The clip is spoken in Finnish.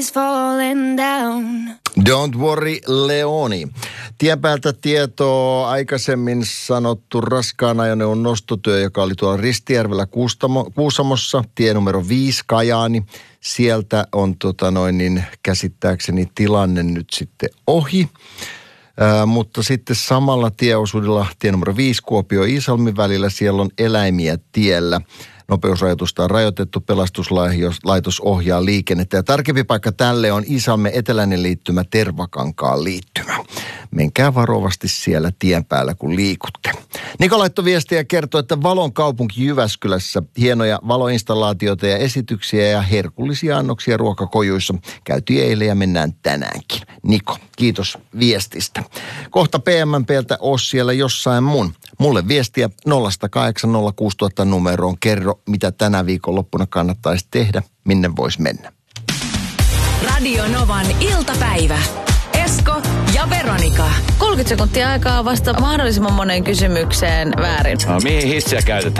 Don't worry, Leoni. Tien päältä tietoa aikaisemmin sanottu raskaan ajoneuvon nostotyö, joka oli tuolla Ristijärvellä Kuusamossa, tie numero 5 Kajaani. Sieltä on käsittääkseni tilanne nyt sitten ohi. Mutta sitten samalla tieosuudella tie numero 5 Kuopio-Iisalmi välillä siellä on eläimiä tiellä. Nopeusrajoitusta on rajoitettu, pelastuslaitos ohjaa liikennettä ja tarkempi paikka tälle on Iisalmen eteläinen liittymä Tervakankaan liittymä. Menkää varovasti siellä tien päällä, kun liikutte. Niko laittoi viestiä ja kertoi, että Valon kaupunki Jyväskylässä hienoja valoinstallaatioita ja esityksiä ja herkullisia annoksia ruokakojuissa. Käytiin eilen ja mennään tänäänkin. Niko, kiitos viestistä. Kohta PMPltä ois siellä jossain Mulle viestiä 0806000 numeroon. Kerro, mitä tänä viikonloppuna kannattaisi tehdä, minne voisi mennä. Radio Novan iltapäivä. Esko ja Veronika. 30 sekuntia aikaa vasta mahdollisimman moneen kysymykseen väärin. No, mihin hissiä käytetään?